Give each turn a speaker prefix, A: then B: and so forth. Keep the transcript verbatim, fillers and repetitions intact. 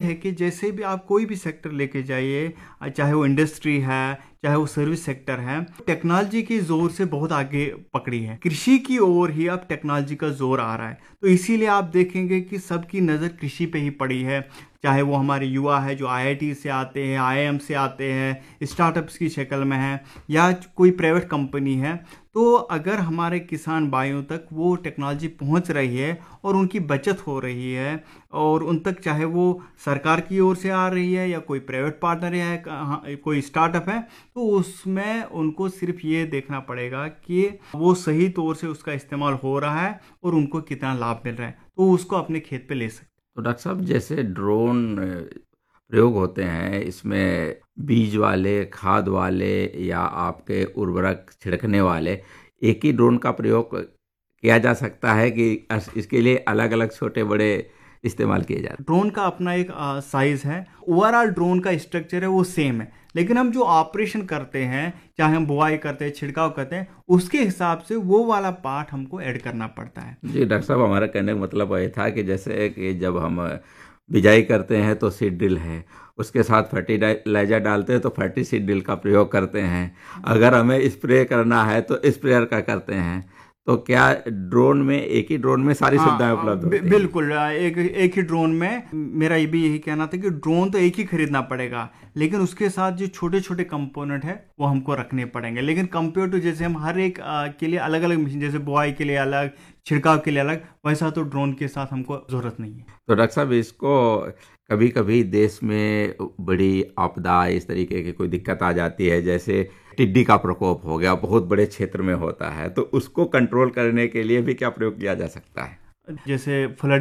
A: है कि जैसे भी आप कोई भी सेक्टर लेके जाइए, चाहे वो इंडस्ट्री है, चाहे वो सर्विस सेक्टर है, टेक्नोलॉजी के जोर से बहुत आगे पकड़ी है। कृषि की ओर ही अब टेक्नोलॉजी का जोर आ रहा है, तो इसीलिए आप देखेंगे कि सबकी नज़र कृषि पे ही पड़ी है। चाहे वो हमारे युवा है जो आई आई टी से आते हैं, आई आई एम से आते हैं, स्टार्टअप्स की शक्ल में है, या कोई प्राइवेट कंपनी है, तो अगर हमारे किसान भाइयों तक वो टेक्नोलॉजी पहुंच रही है और उनकी बचत हो रही है, और उन तक चाहे वो सरकार की ओर से आ रही है या कोई प्राइवेट पार्टनर है, कोई स्टार्टअप है, तो उसमें उनको सिर्फ ये देखना पड़ेगा कि वो सही तौर से उसका इस्तेमाल हो रहा है और उनको कितना लाभ मिल रहा है, तो उसको अपने खेत पे ले सकते।
B: तो डॉक्टर साहब, जैसे ड्रोन प्रयोग होते हैं, इसमें बीज वाले, खाद वाले या आपके उर्वरक छिड़कने वाले, एक ही ड्रोन का प्रयोग किया जा सकता है कि इसके लिए अलग अलग छोटे बड़े इस्तेमाल किए जाते हैं?
A: ड्रोन का अपना एक साइज है, ओवरऑल ड्रोन का स्ट्रक्चर है वो सेम है, लेकिन हम जो ऑपरेशन करते हैं, चाहे हम बुआई करते हैं, छिड़काव करते हैं, उसके हिसाब से वो वाला पार्ट हमको ऐड करना पड़ता है।
B: जी डॉक्टर साहब, हमारा कहने का मतलब ये था कि जैसे कि जब हम बिजाई करते हैं तो सीड ड्रिल है, उसके साथ फर्टिलाइजर डालते हैं तो फर्टिसीड ड्रिल का प्रयोग करते हैं, अगर हमें स्प्रे करना है तो स्प्रेयर का करते हैं। तो क्या ड्रोन में, एक ही ड्रोन में सारी सुविधाएं उपलब्ध होती हैं?
A: बिल्कुल, एक एक ही ड्रोन में। मेरा ये भी यही कहना था कि ड्रोन तो एक ही खरीदना पड़ेगा, लेकिन उसके साथ जो छोटे छोटे कंपोनेंट है वो हमको रखने पड़ेंगे। लेकिन कंपेयर टू जैसे हम हर एक आ, के लिए अलग अलग मशीन, जैसे बुआई के लिए अलग, छिड़काव के लिए अलग, वैसा तो ड्रोन के साथ हमको जरूरत नहीं है।
B: तो डॉक्टर साहब, इसको कभी कभी देश में बड़ी आपदा, इस तरीके की कोई दिक्कत आ जाती है, जैसे टिड्डी का प्रकोप हो गया, बहुत बड़े क्षेत्र में होता है, तो उसको कंट्रोल करने के लिए भी क्या प्रयोग किया जा सकता है?
A: जैसे फ्लड